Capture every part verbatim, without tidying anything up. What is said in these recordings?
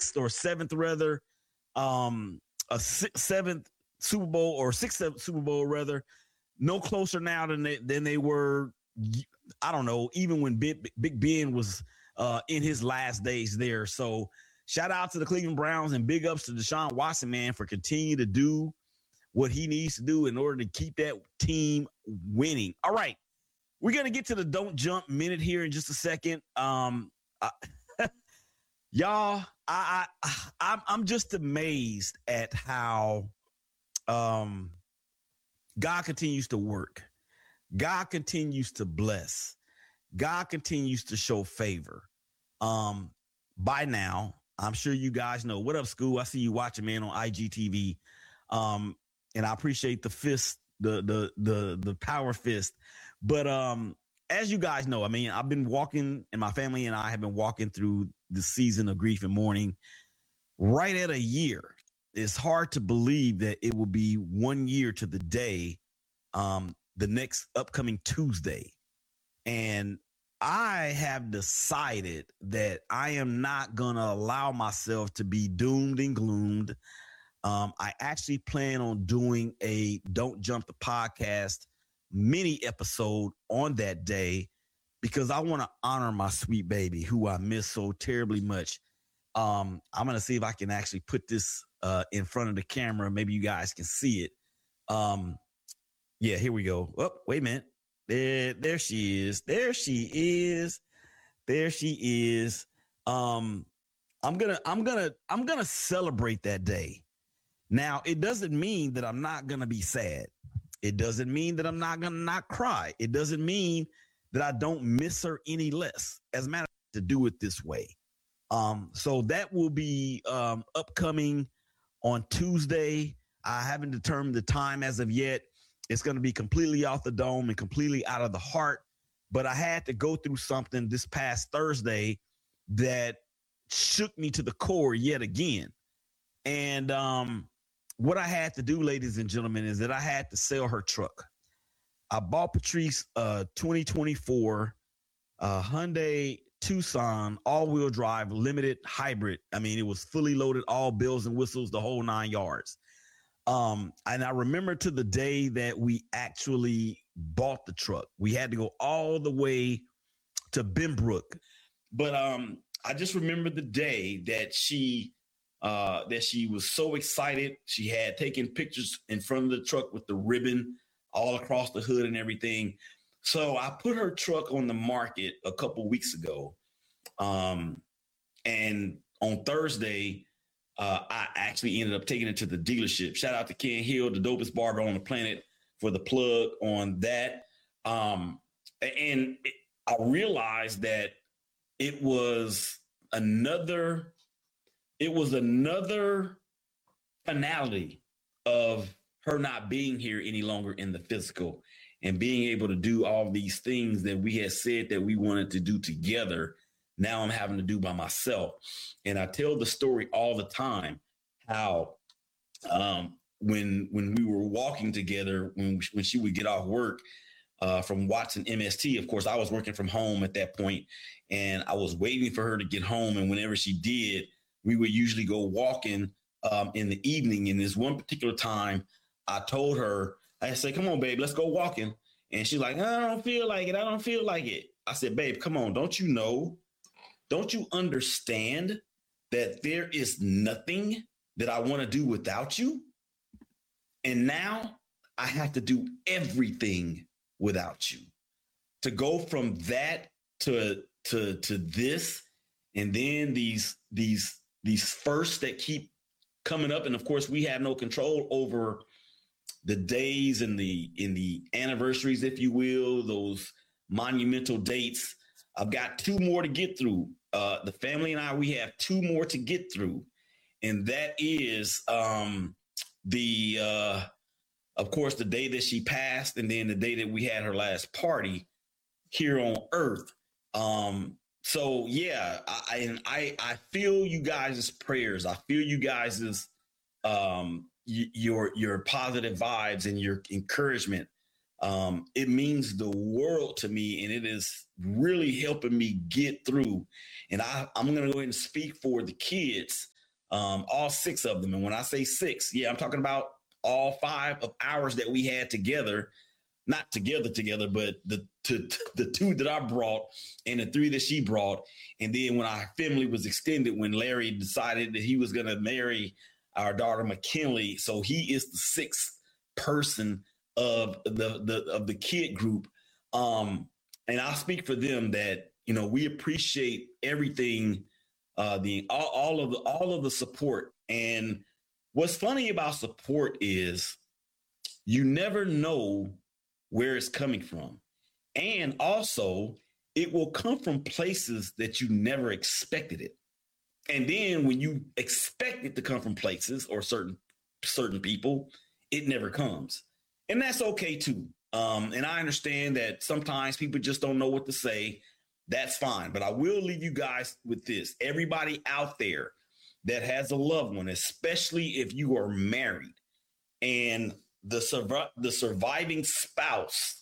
sixth or seventh rather, um, a sixth, seventh Super Bowl or sixth seventh Super Bowl rather. No closer now than they than they were. I don't know, even when Big, Big Ben was uh, in his last days there. So shout out to the Cleveland Browns and big ups to Deshaun Watson, man, for continuing to do what he needs to do in order to keep that team winning. All right, we're gonna get to the don't jump minute here in just a second. Um, I, y'all, I, I I'm I'm just amazed at how um. God continues to work. God continues to bless. God continues to show favor. Um, by now, I'm sure you guys know. What up, School? I see you watching, man, on I G T V. Um, and I appreciate the fist, the the the the power fist. But um, as you guys know, I mean, I've been walking, and my family and I have been walking through the season of grief and mourning right at a year. It's hard to believe that it will be one year to the day, um, the next upcoming Tuesday. And I have decided that I am not going to allow myself to be doomed and gloomed. Um, I actually plan on doing a Don't Jump the Podcast mini episode on that day because I want to honor my sweet baby who I miss so terribly much. Um, I'm going to see if I can actually put this uh, in front of the camera. Maybe you guys can see it. Um, yeah, here we go. Oh, wait a minute. There, there she is. There she is. There she is. Um, I'm gonna, I'm gonna, I'm gonna celebrate that day. Now, it doesn't mean that I'm not gonna be sad. It doesn't mean that I'm not gonna not cry. It doesn't mean that I don't miss her any less. As a matter of fact, to do it this way. Um, so that will be um, upcoming on Tuesday. I haven't determined the time as of yet. It's going to be completely off the dome and completely out of the heart. But I had to go through something this past Thursday that shook me to the core yet again. And um, what I had to do, ladies and gentlemen, is that I had to sell her truck. I bought Patrice a twenty twenty-four uh, Hyundai Tucson all-wheel drive limited hybrid. I mean, it was fully loaded, all bells and whistles, the whole nine yards. Um, and I remember to the day that we actually bought the truck. We had to go all the way to Benbrook. But um, I just remember the day that she uh, that she was so excited. She had taken pictures in front of the truck with the ribbon all across the hood and everything. So I put her truck on the market a couple weeks ago. Um, and on Thursday, uh, I actually ended up taking it to the dealership. Shout out to Ken Hill, the dopest barber on the planet, for the plug on that. Um, and it, I realized that it was another, it was another finality of her not being here any longer in the physical and being able to do all these things that we had said that we wanted to do together. Now I'm having to do by myself. And I tell the story all the time, how um, when when we were walking together, when, when she would get off work uh, from Watson M S T, of course, I was working from home at that point, and I was waiting for her to get home. And whenever she did, we would usually go walking um, in the evening. And this one particular time, I told her, I said, come on, babe, let's go walking. And she's like, I don't feel like it. I don't feel like it. I said, babe, come on. Don't you know? Don't you understand that there is nothing that I want to do without you? And now I have to do everything without you. To go from that to, to, to this, and then these, these, these firsts that keep coming up. And of course, we have no control over the days and the in the anniversaries, if you will, those monumental dates. I've got two more to get through. Uh, the family and I, we have two more to get through. And that is um, the, uh, of course, the day that she passed, and then the day that we had her last party here on Earth. Um, so, yeah, I, and I, I feel you guys' prayers. I feel you guys' um, y- your, your positive vibes and your encouragement. Um, it means the world to me, and it is really helping me get through. And I, I'm going to go ahead and speak for the kids. um, all six of them. And when I say six, yeah, I'm talking about all five of hours that we had together, not together together, but the to, to, the two that I brought and the three that she brought. And then when our family was extended, when Larry decided that he was going to marry our daughter McKinley, so he is the sixth person of the, the of the kid group. Um, and I speak for them that, you know, we appreciate everything, uh, the all, all of the all of the support. And what's funny about support is you never know where it's coming from. And also, it will come from places that you never expected it. And then when you expect it to come from places or certain certain people, it never comes. And that's okay too. Um, and I understand that sometimes people just don't know what to say. That's fine. But I will leave you guys with this. Everybody out there that has a loved one, especially if you are married and the, survi- the surviving spouse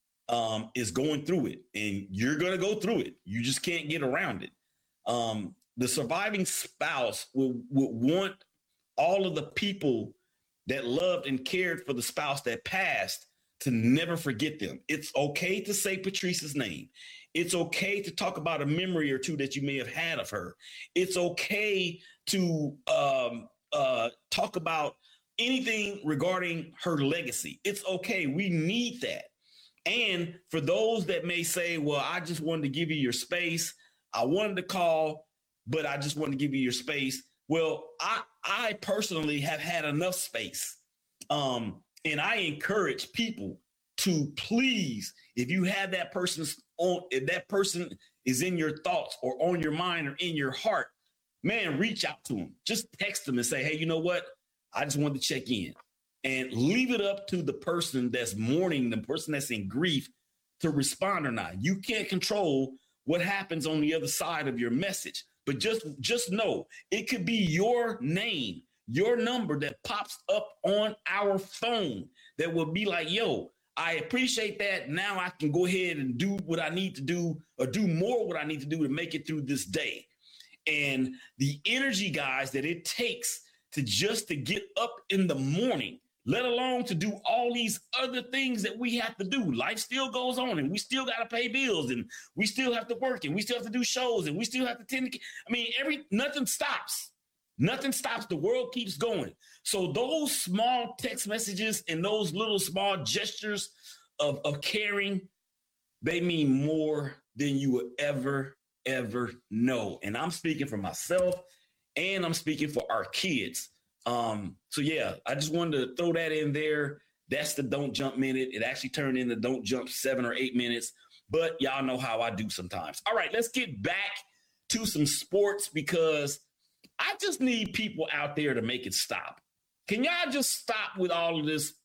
um, is going through it, and you're going to go through it. You just can't get around it. Um, the surviving spouse will, will want all of the people that loved and cared for the spouse that passed to never forget them. It's okay to say Patrice's name. It's okay to talk about a memory or two that you may have had of her. It's okay to um, uh, talk about anything regarding her legacy. It's okay. We need that. And for those that may say, well, I just wanted to give you your space. I wanted to call, but I just wanted to give you your space. Well, I, I personally have had enough space. Um, and I encourage people to please, if you have that person's on, if that person is in your thoughts or on your mind or in your heart, man, reach out to them. Just text them and say, hey, you know what? I just wanted to check in. And leave it up to the person that's mourning, the person that's in grief, to respond or not. You can't control what happens on the other side of your message, but just, just know it could be your name, your number that pops up on our phone that will be like, yo, I appreciate that. Now I can go ahead and do what I need to do, or do more what I need to do to make it through this day. And the energy, guys, that it takes to just to get up in the morning, let alone to do all these other things that we have to do. Life still goes on, and we still got to pay bills, and we still have to work, and we still have to do shows, and we still have to tend to, I mean, every, nothing stops. Nothing stops. The world keeps going. So those small text messages and those little small gestures of, of caring, they mean more than you would ever, ever know. And I'm speaking for myself, and I'm speaking for our kids. Um, so yeah, I just wanted to throw that in there. That's the Don't Jump minute. It actually turned into Don't Jump seven or eight minutes, but y'all know how I do sometimes. All right, let's get back to some sports, because I just need people out there to make it stop. Can y'all just stop with all of this,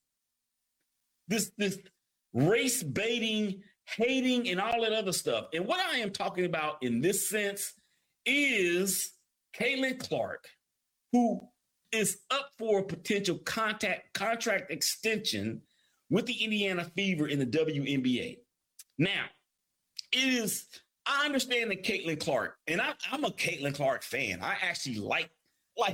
this, this race baiting, hating, and all that other stuff? And what I am talking about in this sense is Caitlin Clark, who is up for a potential contact contract extension with the Indiana Fever in the W N B A. Now, it is, I understand that Caitlin Clark, and I, I'm a Caitlin Clark fan. I actually like, like,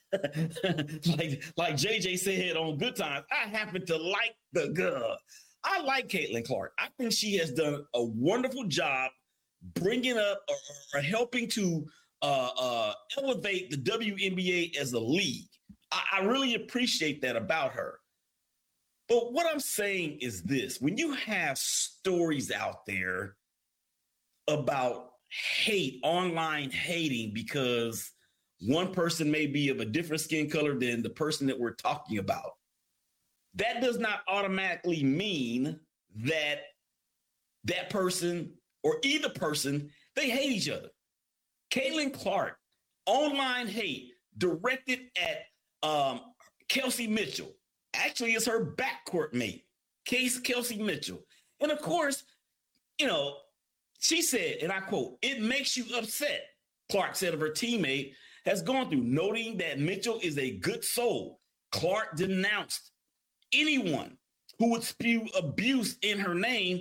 like, like J J said on Good Times, I happen to like the girl. I like Caitlin Clark. I think she has done a wonderful job bringing up or, or helping to uh, uh, elevate the W N B A as a league. I, I really appreciate that about her. But what I'm saying is this: when you have stories out there about hate, online hating, because one person may be of a different skin color than the person that we're talking about, that does not automatically mean that that person or either person, they hate each other. Caitlin Clark, online hate directed at um, Kelsey Mitchell. Actually, it's her backcourt mate, Case Kelsey Mitchell. And of course, you know, she said, and I quote, "It makes you upset," Clark said of her teammate, has gone through, noting that Mitchell is a good soul. Clark denounced anyone who would spew abuse in her name,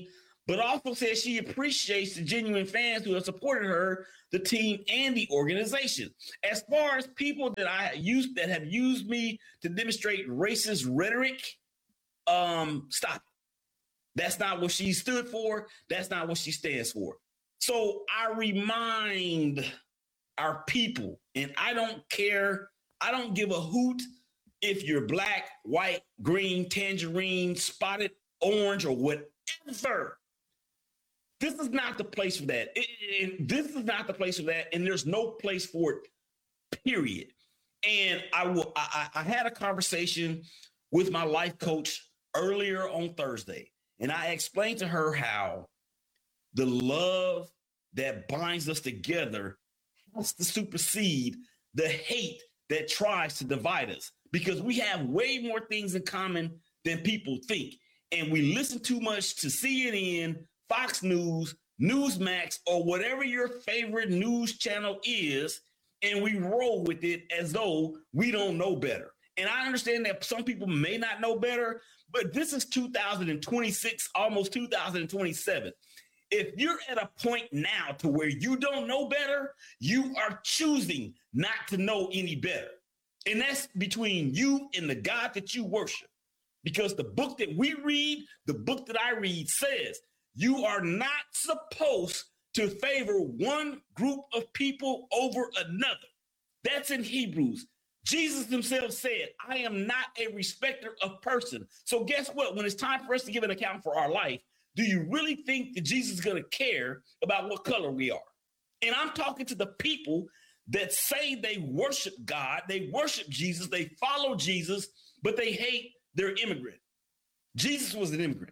but also said she appreciates the genuine fans who have supported her, the team, and the organization. As far as people that I used that have used me to demonstrate racist rhetoric, um, stop. That's not what she stood for. That's not what she stands for. So I remind our people, and I don't care, I don't give a hoot if you're black, white, green, tangerine, spotted, orange, or whatever. This is not the place for that. It, it, this is not the place for that, and there's no place for it, period. And I will. I, I had a conversation with my life coach earlier on Thursday, and I explained to her how the love that binds us together has to supersede the hate that tries to divide us, because we have way more things in common than people think. And we listen too much to C N N, Fox News, Newsmax, or whatever your favorite news channel is, and we roll with it as though we don't know better. And I understand that some people may not know better, but this is two thousand twenty-six, almost two thousand twenty-seven. If you're at a point now to where you don't know better, you are choosing not to know any better. And that's between you and the God that you worship. Because the book that we read, the book that I read says, you are not supposed to favor one group of people over another. That's in Hebrews. Jesus himself said, I am not a respecter of person. So guess what? When it's time for us to give an account for our life, do you really think that Jesus is going to care about what color we are? And I'm talking to the people that say they worship God, they worship Jesus, they follow Jesus, but they hate their immigrant. Jesus was an immigrant.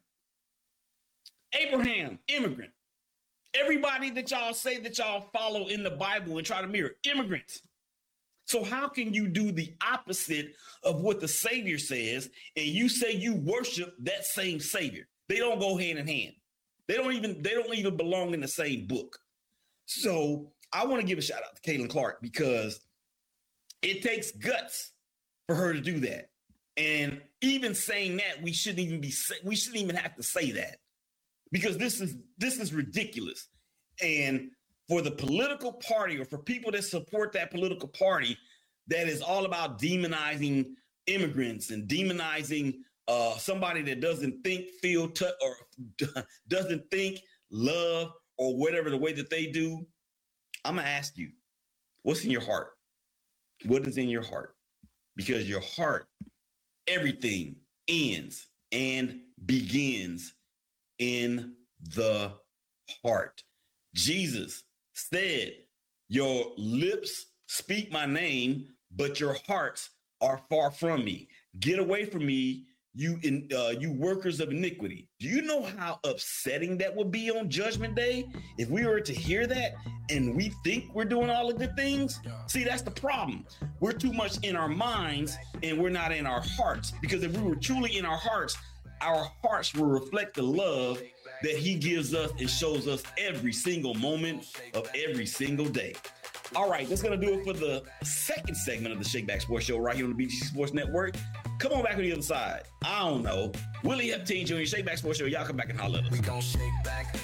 Abraham, immigrant. Everybody that y'all say that y'all follow in the Bible and try to mirror, immigrants. So how can you do the opposite of what the Savior says and you say you worship that same Savior? They don't go hand in hand. They don't even they don't even belong in the same book. So I want to give a shout out to Caitlin Clark, because it takes guts for her to do that. And even saying that, we shouldn't even be we shouldn't even have to say that, because this is this is ridiculous. And for the political party, or for people that support that political party that is all about demonizing immigrants and demonizing uh, somebody that doesn't think, feel, t- or doesn't think, love, or whatever the way that they do, I'm going to ask you, what's in your heart? What is in your heart? Because your heart, everything ends and begins in the heart. Jesus said, your lips speak my name, but your hearts are far from me. Get away from me, you in, uh, you workers of iniquity. Do you know how upsetting that would be on Judgment Day if we were to hear that and we think we're doing all the good things? See, that's the problem. We're too much in our minds and we're not in our hearts, because if we were truly in our hearts, our hearts will reflect the love that he gives us and shows us every single moment of every single day. All right, that's going to do it for the second segment of the Shake Back Sports Show right here on the B G C Sports Network. Come on back on the other side. I don't know. Willie Epstein Junior, Shake Back Sports Show. Y'all come back and holler at us. We gon' shake back.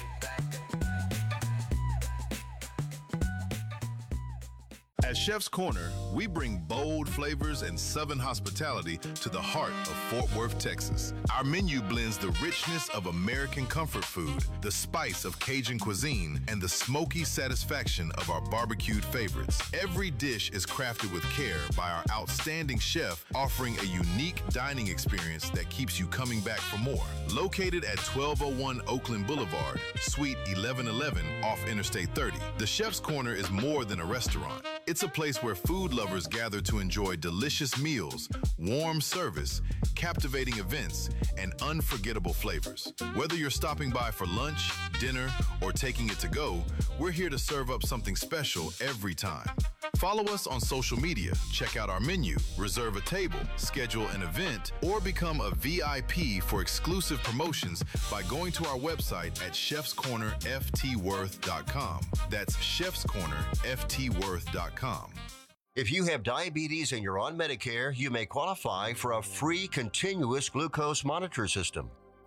At Chef's Corner, we bring bold flavors and Southern hospitality to the heart of Fort Worth, Texas. Our menu blends the richness of American comfort food, the spice of Cajun cuisine, and the smoky satisfaction of our barbecued favorites. Every dish is crafted with care by our outstanding chef, offering a unique dining experience that keeps you coming back for more. Located at twelve oh one Oakland Boulevard, Suite eleven eleven off Interstate thirty, the Chef's Corner is more than a restaurant. It's a place where food lovers gather to enjoy delicious meals, warm service, captivating events, and unforgettable flavors. Whether you're stopping by for lunch, dinner, or taking it to go, we're here to serve up something special every time. Follow us on social media, check out our menu, reserve a table, schedule an event, or become a V I P for exclusive promotions by going to our website at chefs corner f t worth dot com. That's chefs corner f t worth dot com. If you have diabetes and you're on Medicare, you may qualify for a free continuous glucose monitor system.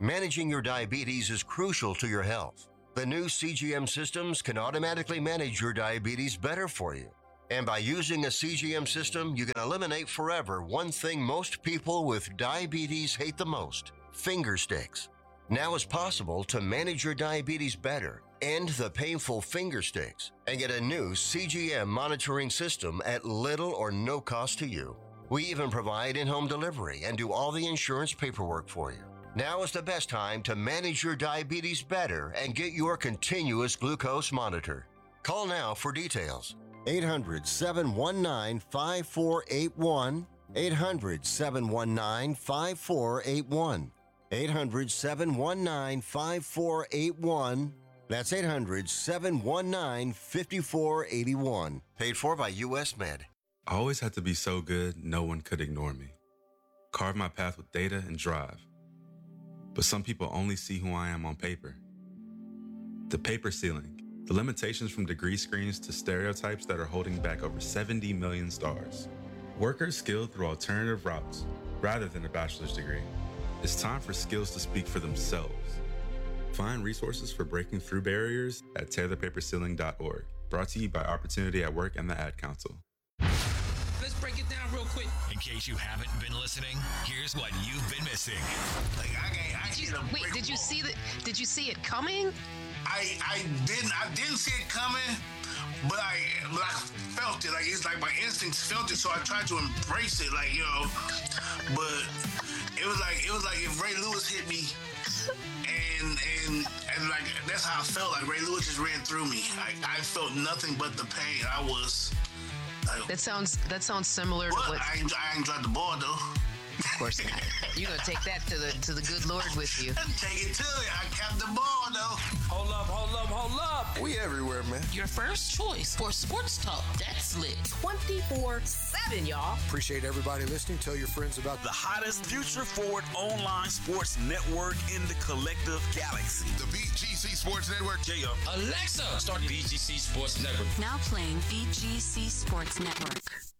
Managing your diabetes is crucial to your health. The new C G M systems can automatically manage your diabetes better for you. And by using a C G M system, you can eliminate forever one thing most people with diabetes hate the most: finger sticks. Now it's possible to manage your diabetes better, end the painful finger sticks, and get a new C G M monitoring system at little or no cost to you. We even provide in-home delivery and do all the insurance paperwork for you. Now is the best time to manage your diabetes better and get your continuous glucose monitor. Call now for details. eight hundred, seven one nine, five four eight one. eight hundred, seven one nine, five four eight one. eight hundred, seven one nine, five four eight one. That's eight hundred, seven one nine, five four eight one. Paid for by U S Med. I always had to be so good, no one could ignore me. Carve my path with data and drive. But some people only see who I am on paper. The paper ceiling, the limitations from degree screens to stereotypes that are holding back over seventy million stars. Workers skilled through alternative routes rather than a bachelor's degree. It's time for skills to speak for themselves. Find resources for breaking through barriers at tear the paper ceiling dot org. Brought to you by Opportunity at Work and the Ad Council. Let's break it down real quick. In case you haven't been listening, here's what you've been missing. Like I, I, I Did you, wait, did you see that? Did you see it coming? I, I didn't, I didn't see it coming, but I, but I felt it. Like it's like my instincts felt it, so I tried to embrace it. Like you know, but it was like it was like if Ray Lewis hit me, and and and like that's how I felt. Like Ray Lewis just ran through me. I, I felt nothing but the pain. I was. Like, That sounds that sounds similar to but what. I, enjoy, I enjoyed the ball though. Of course, you're gonna take that to the to the good Lord with you. Take it to it. I kept the ball though. Hold up, hold up, hold up. We everywhere, man. Your first choice for sports talk. That's lit. twenty-four seven, y'all. Appreciate everybody listening. Tell your friends about The hottest future forward online sports network in the collective galaxy. The B G C Sports Network. J up. Alexa, start B G C Sports Network. Now playing B G C Sports Network.